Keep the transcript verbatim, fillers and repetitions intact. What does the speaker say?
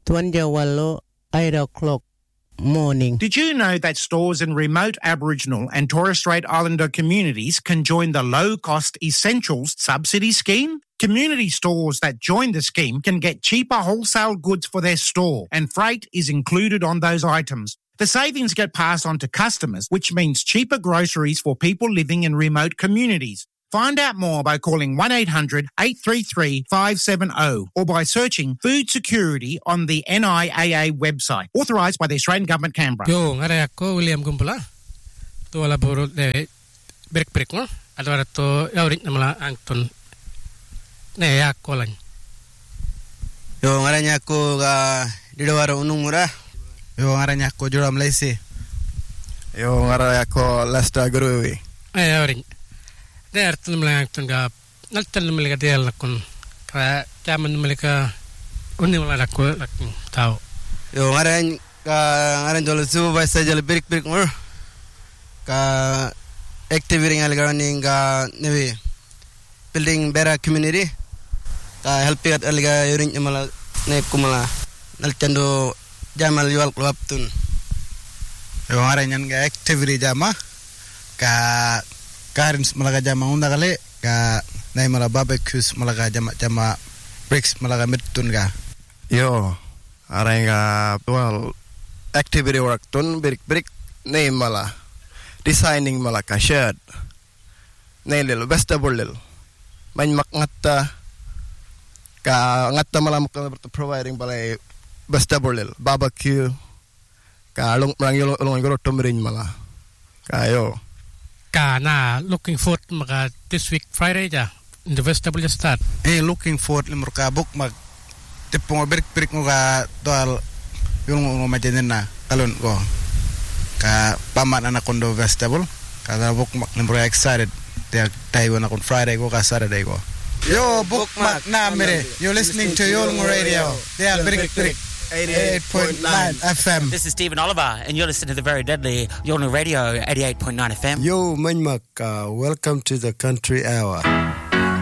Twanjawalo, eight o'clock morning. Did you know that stores in remote Aboriginal and Torres Strait Islander communities can join the low-cost Essentials subsidy scheme? Community stores that join the scheme can get cheaper wholesale goods for their store, and freight is included on those items. The savings get passed on to customers, which means cheaper groceries for people living in remote communities. Find out more by calling one eight hundred eight three three five seven zero or by searching food security on the N I A A website, authorised by the Australian Government, Canberra. Yo, ngare ako William Gumpala. To wala buro de break-break mo. Adwara to yawrit na mala angton. Ne ako lang. Yo, ngare niya ako ga didawara unung mura. Yo, ngare niya ako Joram Lacy. Yo, ngare ako Lester Guruwi. Ay, yawrit. Der tul mala angton ga naltan mala del nakon. Ka jaman mala ka unni mala ko lakon tao. Yo, ngare ka ngare jolo supervisor jolo break-break mo. Ka activating algarani ga nevi building better community. Ka helping at alga yurin mala ne kumala naltando jamal yual klaptun. Yo ngare nyan ga activity jama ka Karins malaga jama unda kali ka nai mala barbecues malaga jama jama bricks malaga mitun ga. Yo arenga well activity work tun brick brick nai mala designing mala ka shirt nai lil vegetable lil man mak ngatta ka ngatta mala mak providing balai vegetable lil barbecue ka long rang yo long go tomrin mala ka yo Kana looking forward maka this week Friday ja in the vegetable just start. Eh looking forward limur ka book mag tipong break break mo ka toal yung mo majenin na kalon ko ka paman anak kondo vegetable ka book mag limur excited dia tayo na kon Friday ko ka Saturday ko. Yo book mag na mere you listening to Yolngu Radio. They are break break eighty-eight point nine F M. This is Stephen Oliver, and you're listening to the very deadly Yolngu Radio, eighty-eight point nine F M. Yo, Manmak, uh, welcome to the Country Hour.